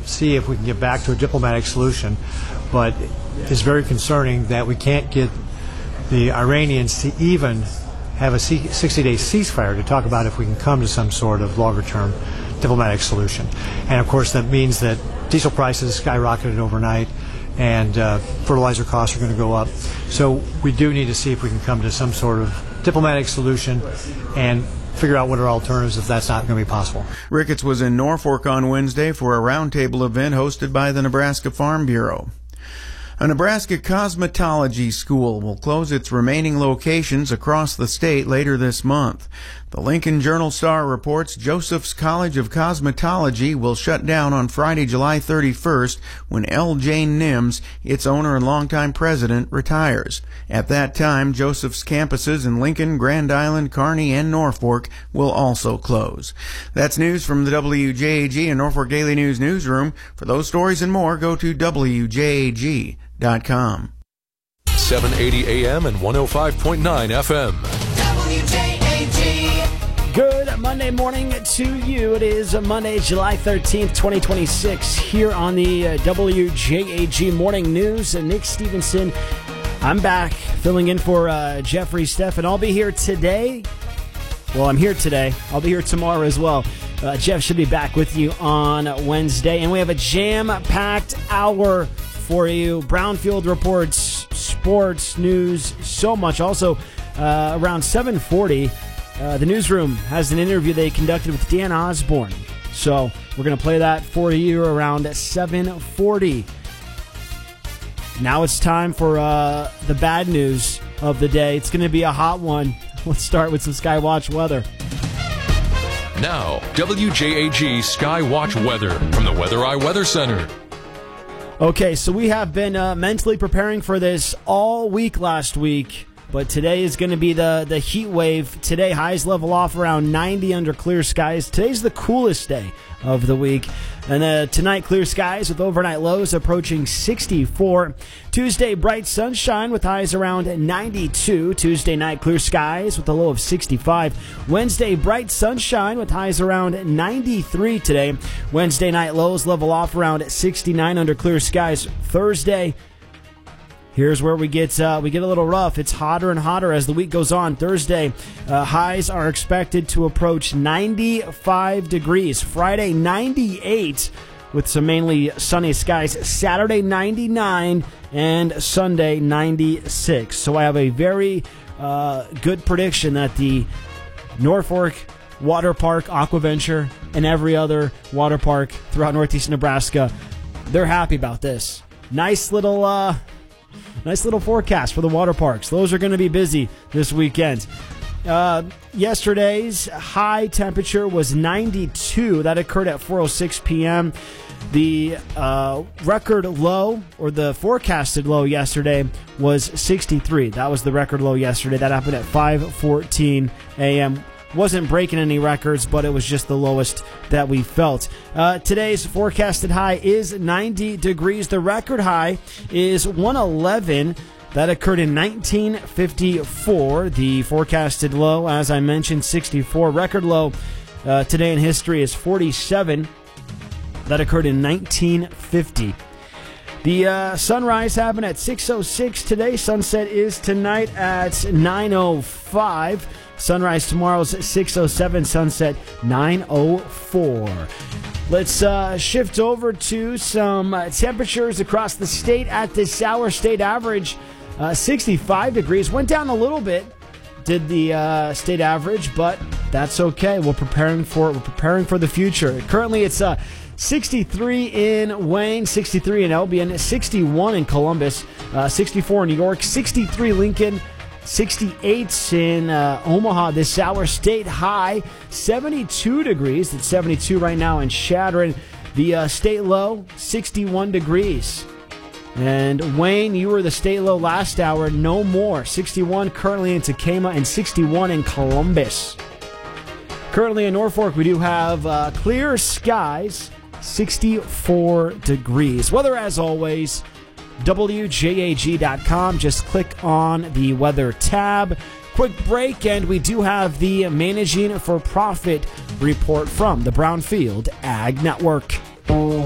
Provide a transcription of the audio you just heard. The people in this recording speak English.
see if we can get back to a diplomatic solution, but it's very concerning that we can't get the Iranians to even have a 60-day ceasefire to talk about if we can come to some sort of longer-term diplomatic solution. And, of course, that means that diesel prices skyrocketed overnight and fertilizer costs are going to go up. So we do need to see if we can come to some sort of diplomatic solution and figure out what are alternatives if that's not going to be possible. Ricketts was in Norfolk on Wednesday for a roundtable event hosted by the Nebraska Farm Bureau. A Nebraska cosmetology school will close its remaining locations across the state later this month. The Lincoln Journal-Star reports Joseph's College of Cosmetology will shut down on Friday, July 31st, when L. Jane Nims, its owner and longtime president, retires. At that time, Joseph's campuses in Lincoln, Grand Island, Kearney, and Norfolk will also close. That's news from the WJAG and Norfolk Daily News newsroom. For those stories and more, go to WJAG.com. 780 AM and 105.9 FM. WJAG. Good Monday morning to you. It is Monday, July 13th, 2026, here on the WJAG Morning News. Nick Stevenson, I'm back filling in for Jeffrey Steff, and I'll be here today. Well, I'm here today. I'll be here tomorrow as well. Jeff should be back with you on Wednesday, and we have a jam-packed hour for you. Brownfield reports, sports, news, so much. Also, around 7:40, the newsroom has an interview they conducted with Dan Osborne. So we're going to play that for you around 7:40. Now it's time for the bad news of the day. It's going to be a hot one. Let's start with some Skywatch weather. Now, WJAG Skywatch weather from the Weather Eye Weather Center. Okay, so we have been mentally preparing for this all week last week, but today is going to be the heat wave. Today, highs level off around 90 under clear skies. Today's the coolest day of the week. And tonight, clear skies with overnight lows approaching 64. Tuesday, bright sunshine with highs around 92. Tuesday night, clear skies with a low of 65. Wednesday, bright sunshine with highs around 93 today. Wednesday night lows level off around 69 under clear skies. Thursday, here's where we get a little rough. It's hotter and hotter as the week goes on. Thursday, highs are expected to approach 95 degrees. Friday, 98 with some mainly sunny skies. Saturday, 99, and Sunday, 96. So I have a very good prediction that the Norfolk Water Park, Aquaventure, and every other water park throughout northeast Nebraska, they're happy about this. Nice little forecast for the water parks. Those are going to be busy this weekend. Yesterday's high temperature was 92. That occurred at 4:06 p.m. The record low, or the forecasted low yesterday, was 63. That was the record low yesterday. That happened at 5:14 a.m. Wasn't breaking any records, but it was just the lowest that we felt. Today's forecasted high is 90 degrees. The record high is 111. That occurred in 1954. The forecasted low, as I mentioned, 64. Record low today in history is 47. That occurred in 1950. The sunrise happened at 6:06 today. Sunset is tonight at 9:05. Sunrise tomorrow is 6:07. Sunset 9:04. Let's shift over to some temperatures across the state. At this hour, state average 65 degrees. Went down a little bit, did the state average, but that's okay. We're preparing for the future. Currently, it's 63 in Wayne, 63 in Albion, 61 in Columbus, 64 in New York, 63 Lincoln, 68 in Omaha. This hour, state high 72 degrees. It's 72 right now in Chadron. The state low 61 degrees. And Wayne, you were the state low last hour. No more. 61 currently in Tekamah and 61 in Columbus. Currently in Norfolk, we do have clear skies, 64 degrees. Weather, as always, WJAG.com. Just click on the weather tab. Quick break, and we do have the Managing for Profit report from the Brownfield Ag Network.